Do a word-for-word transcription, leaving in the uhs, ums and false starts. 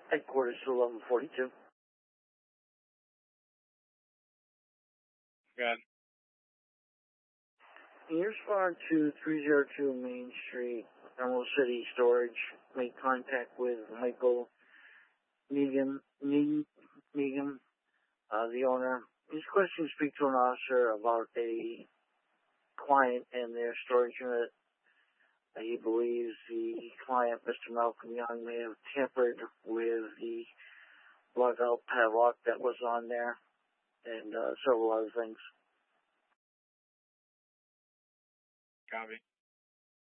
Headquarters to eleven forty-two. Good. In respond to three oh two Main Street, Emerald City Storage, made contact with Michael Megan, Megan, Megan uh, the owner. His question to speak to an officer about a client and their storage unit. He believes the client, Mister Malcolm Young, may have tampered with the logout padlock that was on there and uh, several other things. Copy.